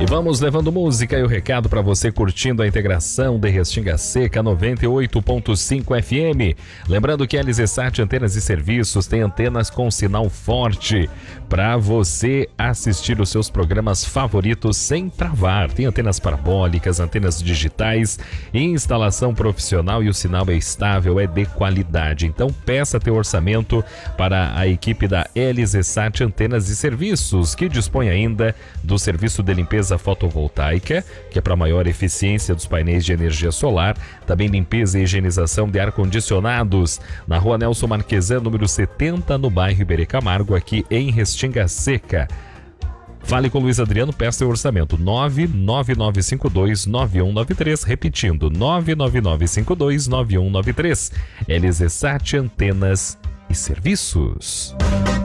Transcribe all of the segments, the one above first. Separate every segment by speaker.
Speaker 1: E vamos levando música e o recado para você curtindo a integração de Restinga Seca 98.5 FM. Lembrando que a LZSat Antenas e Serviços tem antenas com sinal forte para você assistir os seus programas favoritos sem travar. Tem antenas parabólicas, antenas digitais, instalação profissional e o sinal é estável, é de qualidade. Então peça teu orçamento para a equipe da LZSat Antenas e Serviços, que dispõe ainda do serviço de limpeza fotovoltaica, que é para maior eficiência dos painéis de energia solar, também limpeza e higienização de ar-condicionados, na Rua Nelson Marquesan, número 70, no bairro Iberê Camargo, aqui em Restinga Seca. Fale com o Luiz Adriano, peça seu orçamento 999529193, repetindo 999529193. LZSat Antenas e Serviços.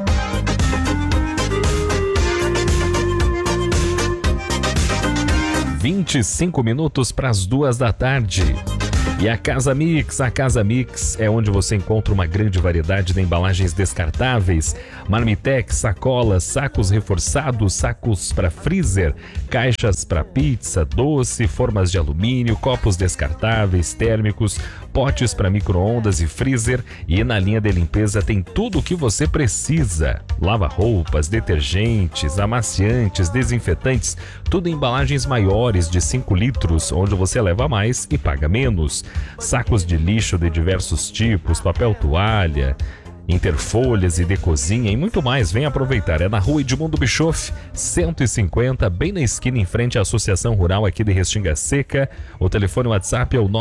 Speaker 1: 25 minutos para as 2 da tarde. E a Casa Mix é onde você encontra uma grande variedade de embalagens descartáveis, marmitex, sacolas, sacos reforçados, sacos para freezer, caixas para pizza, doce, formas de alumínio, copos descartáveis, térmicos, potes para micro-ondas e freezer. E na linha de limpeza tem tudo o que você precisa: lava-roupas, detergentes, amaciantes, desinfetantes, tudo em embalagens maiores de 5 litros, onde você leva mais e paga menos. Sacos de lixo de diversos tipos, papel toalha, interfolhas e de cozinha e muito mais. Vem aproveitar. É na Rua Edmundo Bischoff, 150, bem na esquina em frente à Associação Rural aqui de Restinga Seca. O telefone WhatsApp é o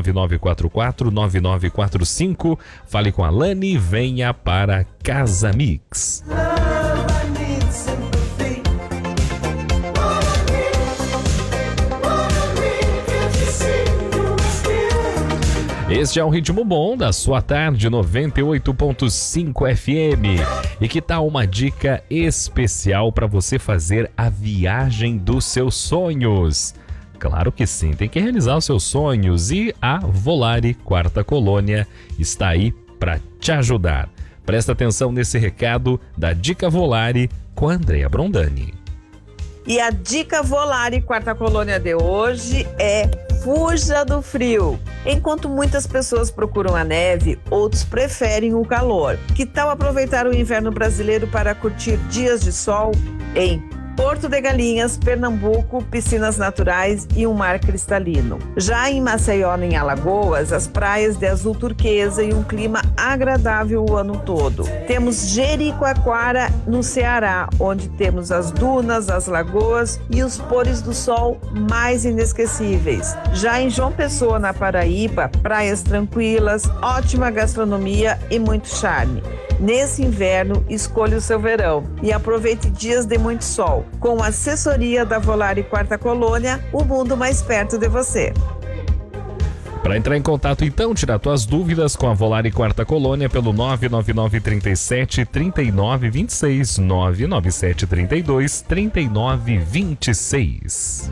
Speaker 1: 999449945. Fale com a Lani e venha para Casa Mix. Este é um ritmo bom da sua tarde 98.5 FM. E que tal uma dica especial para você fazer a viagem dos seus sonhos? Claro que sim, tem que realizar os seus sonhos e a Volare Quarta Colônia está aí para te ajudar. Presta atenção nesse recado da Dica Volare com a Andrea Brondani.
Speaker 2: E a Dica Volare Quarta Colônia de hoje é: fuja do frio. Enquanto muitas pessoas procuram a neve, outros preferem o calor. Que tal aproveitar o inverno brasileiro para curtir dias de sol em Porto de Galinhas, Pernambuco, piscinas naturais e um mar cristalino? Já em Maceió, em Alagoas, as praias de azul turquesa e um clima agradável o ano todo. Temos Jericoacoara, no Ceará, onde temos as dunas, as lagoas e os pôres do sol mais inesquecíveis. Já em João Pessoa, na Paraíba, praias tranquilas, ótima gastronomia e muito charme. Nesse inverno, escolha o seu verão e aproveite dias de muito sol. Com a assessoria da Volare Quarta Colônia, o mundo mais perto de você.
Speaker 1: Para entrar em contato então, tirar tuas dúvidas com a Volare Quarta Colônia pelo 99937-3926, 99732-3926.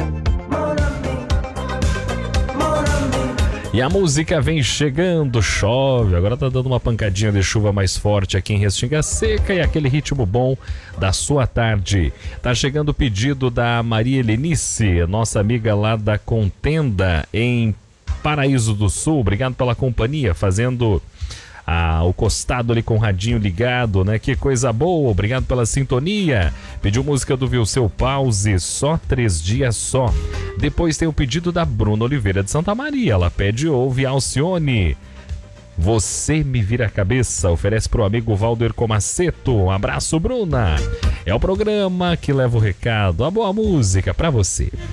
Speaker 1: E a música vem chegando, chove, agora tá dando uma pancadinha de chuva mais forte aqui em Restinga Seca e aquele ritmo bom da sua tarde. Tá chegando o pedido da Maria Helenice, nossa amiga lá da Contenda em Paraíso do Sul. Obrigado pela companhia, fazendo o costado ali com o radinho ligado, né? Que coisa boa, obrigado pela sintonia. Pediu música do Vilseu Pause, Só 3 Dias Só. Depois tem o pedido da Bruna Oliveira de Santa Maria, ela pede Ouve Alcione, Você Me Vira a Cabeça, oferece pro amigo Valder Comaceto. Um abraço, Bruna. É o programa que leva o recado, a boa música pra você.